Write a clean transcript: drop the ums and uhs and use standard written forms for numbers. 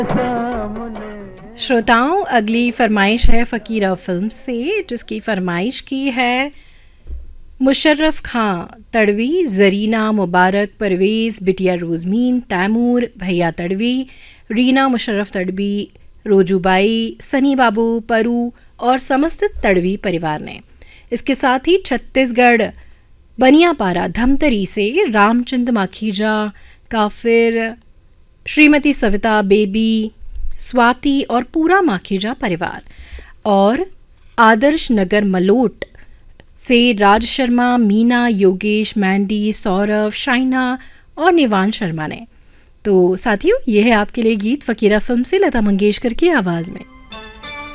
श्रोताओं, अगली फरमाइश है फ़कीरा फिल्म से, जिसकी फरमाइश की है मुशर्रफ खां तड़वी, जरीना मुबारक, परवेज़, बिटिया रोज़मीन, तैमूर, भैया तड़वी, रीना मुशर्रफ तड़वी, रोजूबाई, सनी बाबू, परू और समस्त तड़वी परिवार ने। इसके साथ ही छत्तीसगढ़ बनियापारा धमतरी से रामचंद्र माखीजा, काफिर, श्रीमती सविता, बेबी, स्वाति और पूरा माखीजा परिवार, और आदर्श नगर मलोट से राज शर्मा, मीना, योगेश, मैंडी, सौरभ, शाइना और निवान शर्मा ने। तो साथियों, यह है आपके लिए गीत फ़कीरा फिल्म से लता मंगेशकर की आवाज़ में।